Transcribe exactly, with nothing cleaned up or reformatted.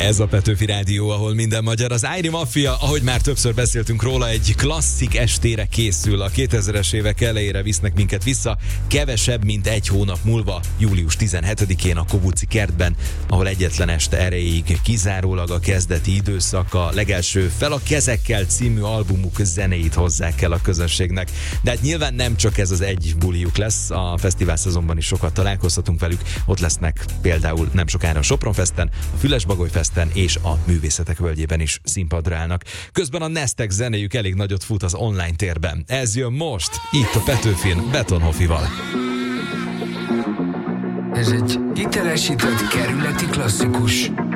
Ez a Petőfi Rádió, ahol minden magyar. Az Ájri Mafia, ahogy már többször beszéltünk róla, egy klasszik estére készül. A kétezres évek elejére visznek minket vissza, kevesebb, mint egy hónap múlva, július tizenhetedikén a Kobuci kertben, ahol egyetlen este erejéig kizárólag a kezdeti időszak, a legelső Fel a kezekkel című albumuk zenéit hozzák el a közönségnek. De hát nyilván nem csak ez az egy buliuk lesz, a fesztivál szezonban is sokat találkozhatunk velük. Ott lesznek például nem sokára a Sopronfesten, a Füles-Bagolyfesten és a Művészetek Völgyében is színpadra állnak. Közben a Neztek zenéjük elég nagyot fut az online térben. Ez jön most, itt a Petőfin Betonhoffival. Ez egy hitelesített kerületi klasszikus.